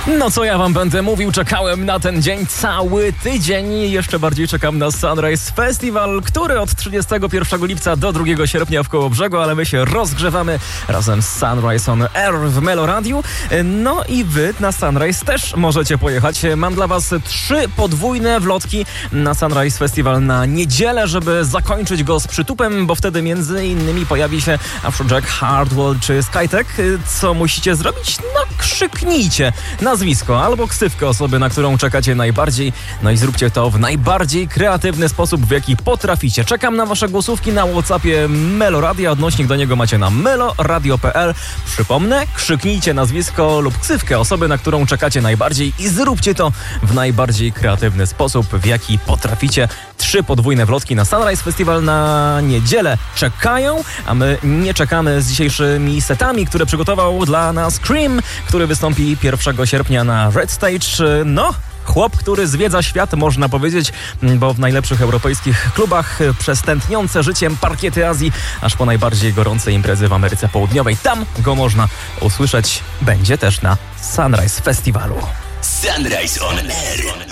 No co ja wam będę mówił, czekałem na ten dzień cały tydzień. Jeszcze bardziej czekam na Sunrise Festival, który od 31 lipca do 2 sierpnia w Kołobrzegu, ale my się rozgrzewamy razem z Sunrise on Air w Meloradiu. No i wy na Sunrise też możecie pojechać. Mam dla was 3 podwójne wlotki na Sunrise Festival na niedzielę, żeby zakończyć go z przytupem, bo wtedy między innymi pojawi się Afrojack, Hardwell czy Skytech. Co musicie zrobić? No krzyknijcie nazwisko albo ksywkę osoby, na którą czekacie najbardziej. No i zróbcie to w najbardziej kreatywny sposób, w jaki potraficie. Czekam na wasze głosówki na WhatsAppie Meloradia. Odnośnik do niego macie na meloradio.pl. Przypomnę, krzyknijcie nazwisko lub ksywkę osoby, na którą czekacie najbardziej i zróbcie to w najbardziej kreatywny sposób, w jaki potraficie. 3 podwójne wlotki na Sunrise Festival na niedzielę czekają, a my nie czekamy z dzisiejszymi setami, które przygotował dla nas Cream, który wystąpi 1 sierpnia na Red Stage. No, chłop, który zwiedza świat, można powiedzieć, bo w najlepszych europejskich klubach przez tętniące życiem parkiety Azji, aż po najbardziej gorące imprezy w Ameryce Południowej. Tam go można usłyszeć. Będzie też na Sunrise Festivalu. Sunrise on Air.